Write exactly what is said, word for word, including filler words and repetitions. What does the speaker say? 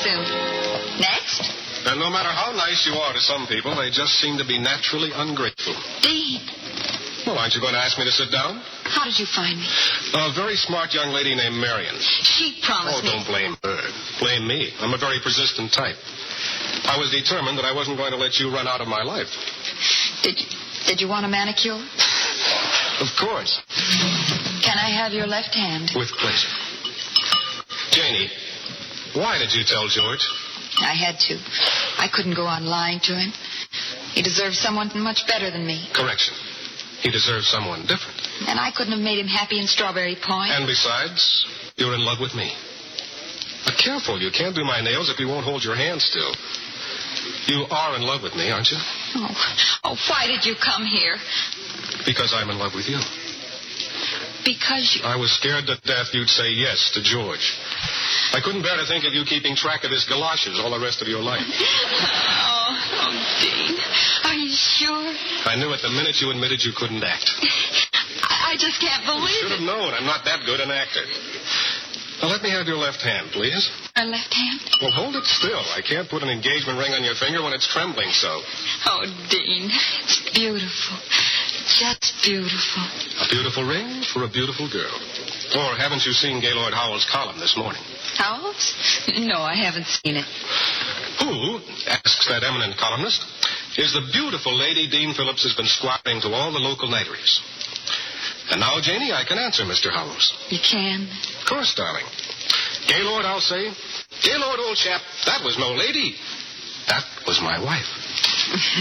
soon. Next? And no matter how nice you are to some people, they just seem to be naturally ungrateful. Dean. Well, aren't you going to ask me to sit down? How did you find me? A very smart young lady named Marion. She promised oh, me... Oh, don't blame her. Blame me. I'm a very persistent type. I was determined that I wasn't going to let you run out of my life. Did you, did you want a manicure? Of course. Can I have your left hand? With pleasure. Janie, why did you tell George? I had to. I couldn't go on lying to him. He deserves someone much better than me. Correction. He deserves someone different. And I couldn't have made him happy in Strawberry Point. And besides, you're in love with me. But careful, you can't do my nails if you won't hold your hand still. You are in love with me, aren't you? Oh, oh, why did you come here? Because I'm in love with you. Because you... I was scared to death you'd say yes to George. I couldn't bear to think of you keeping track of his galoshes all the rest of your life. oh, oh, Dean. Are you sure? I knew it the minute you admitted you couldn't act. I, I just can't believe it. You should have known. I'm not that good an actor. Now, let me have your left hand, please. A left hand? Well, hold it still. I can't put an engagement ring on your finger when it's trembling so. Oh, Dean, it's beautiful. Just beautiful. A beautiful ring for a beautiful girl. Or haven't you seen Gaylord Howell's column this morning? Howell's? No, I haven't seen it. Who, asks that eminent columnist, is the beautiful lady Dean Phillips has been squatting to all the local nighteries? And now, Janie, I can answer Mister Howells. You can? Of course, darling. Gaylord, I'll say. Gaylord, old chap, that was no lady. That was my wife.